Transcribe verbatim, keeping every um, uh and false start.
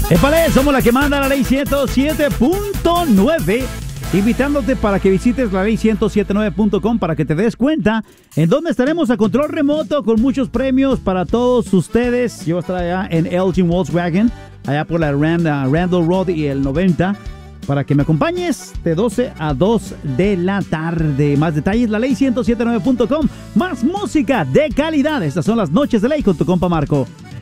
Épale, somos la que manda la ley ciento siete punto nueve. Invitándote para que visites la ley ciento siete nueve punto com para que te des cuenta en dónde estaremos a control remoto con muchos premios para todos ustedes. Yo estaré allá en Elgin Volkswagen, allá por la Rand, uh, Randall Road y el noventa, para que me acompañes de doce a dos de la tarde. Más detalles, la ley ciento siete nueve punto com. Más música de calidad. Estas son las noches de ley con tu compa Marco.